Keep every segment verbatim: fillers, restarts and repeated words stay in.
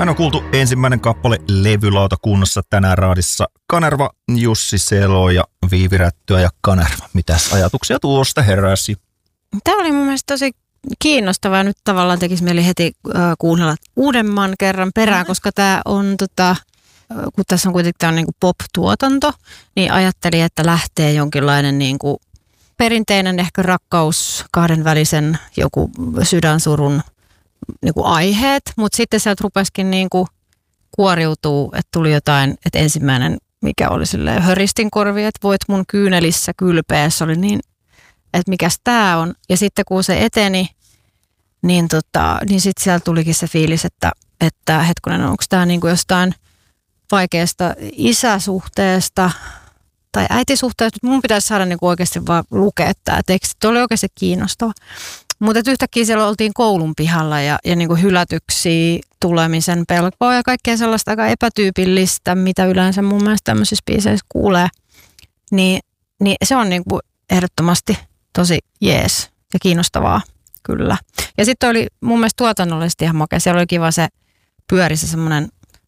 Hän on kuultu ensimmäinen kappale levylautakunnassa tänään raadissa. Kanerva, Jussi Selo ja Viivi Rättyä ja Kanerva. Mitäs ajatuksia tuosta heräsi? Tämä oli mun mielestä tosi kiinnostavaa. Nyt tavallaan tekisi mieli heti äh, kuunnella uudemman kerran perään, koska tämä on, tota, kun tässä on kuitenkin tämä niinku pop-tuotanto, niin ajattelin, että lähtee jonkinlainen niinku perinteinen ehkä rakkaus, kahdenvälisen joku sydänsurun niinku aiheet, mutta sitten sieltä rupesikin niinku kuoriutuu, että tuli jotain, että ensimmäinen, mikä oli silleen höristin korvi, että voit mun kyynelissä kylpeä, se oli niin, että mikäs tää on. Ja sitten kun se eteni, niin, tota, niin sitten sieltä tulikin se fiilis, että, että hetkonen, onko tää niinku jostain vaikeasta isäsuhteesta tai äitisuhteesta, mutta mun pitäisi saada niinku oikeasti vaan lukea tämä teksti. Tuo oli oikeasti kiinnostava. Mutta yhtäkkiä siellä oltiin koulun pihalla ja, ja niinku hylätyksiä, tulemisen pelkoa ja kaikkea sellaista aika epätyypillistä, mitä yleensä mun mielestä tämmöisissä biiseissä kuulee. Niin, niin se on niinku ehdottomasti tosi jees ja kiinnostavaa, kyllä. Ja sitten oli mun mielestä tuotannollisesti ihan makea. Siellä oli kiva se pyöri se semmoinen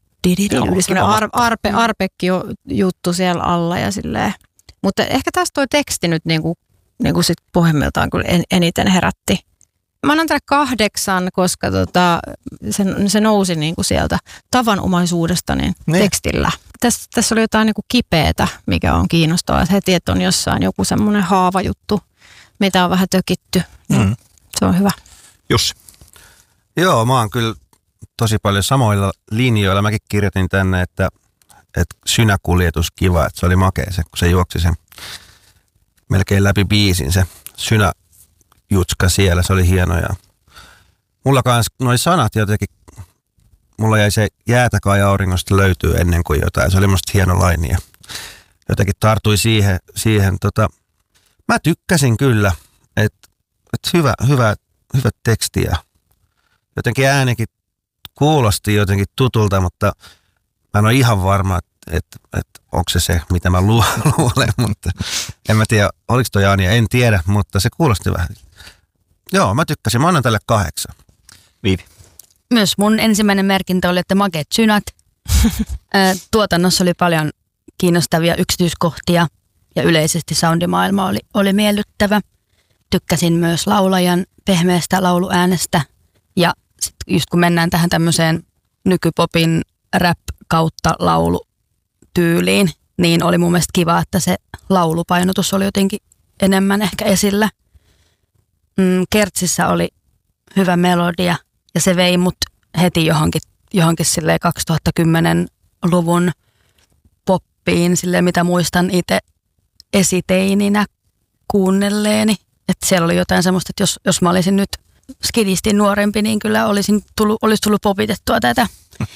ar, arpe, arpekki juttu siellä alla ja silleen. Mutta ehkä taas toi teksti nyt niinku niin kuin sit pohjimmiltaan kyllä en, eniten herätti. Mä annan tälle kahdeksan, koska tota, se, se nousi niin kuin sieltä tavanomaisuudesta niin ne. tekstillä. Tässä, tässä oli jotain niin kuin kipeätä, mikä on kiinnostavaa. Että heti, että on jossain joku semmoinen haavajuttu, mitä on vähän tökitty. Niin mm. Se on hyvä. Jussi. Joo, mä oon kyllä tosi paljon samoilla linjoilla. Mäkin kirjoitin tänne, että, että synäkuljetus kiva, että se oli makea se, kun se juoksi sen melkein läpi biisin se synäjutska siellä, se oli hieno. Ja mulla kans noi sanat jotenkin, mulla jäi se jäätä kai auringosta löytyy ennen kuin jotain, se oli musta hieno laini ja jotenkin tartui siihen. siihen tota. Mä tykkäsin kyllä, että et hyvä, hyvä, hyvä teksti ja jotenkin äänikin kuulosti jotenkin tutulta, mutta mä en ole ihan varma, että Että et, onko se se, mitä mä lu- luulen, mutta en mä tiedä, oliko toi Anja, en tiedä, mutta se kuulosti vähän. Joo, mä tykkäsin, mä annan tälle kahdeksan. Viivi. Myös mun ensimmäinen merkintä oli, että makeat synät. Tuotannossa oli paljon kiinnostavia yksityiskohtia ja yleisesti soundimaailma oli, oli miellyttävä. Tykkäsin myös laulajan pehmeästä lauluäänestä ja sit just kun mennään tähän tämmöiseen nykypopin rap kautta laulu tyyliin, niin oli mun mielestä kiva, että se laulupainotus oli jotenkin enemmän ehkä esillä. Mm, Kertsissä oli hyvä melodia ja se vei mut heti johonkin, johonkin silleen kaksituhattakymmenluvun poppiin, silleen mitä muistan itse esiteininä kuunnelleeni. Että siellä oli jotain semmoista, että jos, jos mä olisin nyt skidisti nuorempi, niin kyllä olisin tullut, olisi tullut popitettua tätä.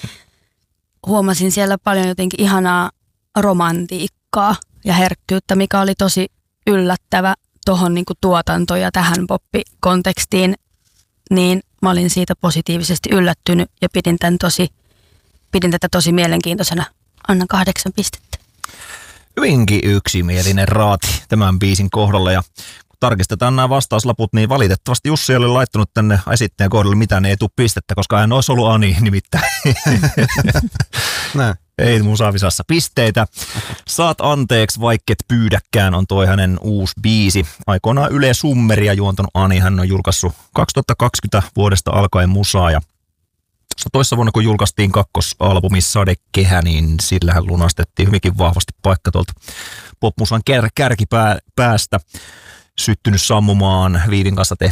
Huomasin siellä paljon jotenkin ihanaa romantiikkaa ja herkkyyttä, mikä oli tosi yllättävä tuohon niinku tuotantoon ja tähän poppikontekstiin, niin mä olin siitä positiivisesti yllättynyt ja pidin, tämän tosi, pidin tätä tosi mielenkiintoisena. Annan kahdeksan pistettä. Hyvinkin yksimielinen raati tämän biisin kohdalla ja tarkistetaan nämä vastauslaput, niin valitettavasti Jussi oli laittanut tänne esittäjän kohdalle mitään, ei tule pistettä, koska hän olisi ollut Ani nimittäin. Ei mun Saavisassa pisteitä. Saat anteeksi, vaikket pyydäkään, on toi hänen uusi biisi. Aikoinaan Yle Summeria juontanut Ani, hän on julkaissut kaksituhattakaksikymmentä vuodesta alkaen musaa ja toissa vuonna, kun julkaistiin kakkosalbumi Sadekehä, niin sillähän lunastettiin hyvinkin vahvasti paikka tuolta popmusan kär- kärkipäästä. Syttynyt sammumaan, Viivin kanssa tehty